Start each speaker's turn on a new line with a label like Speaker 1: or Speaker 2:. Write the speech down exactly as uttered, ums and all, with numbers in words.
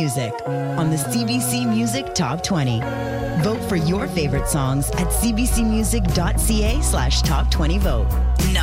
Speaker 1: music on the C B C Music Top twenty. Vote for your favorite songs at cbcmusic.ca slash top 20 vote.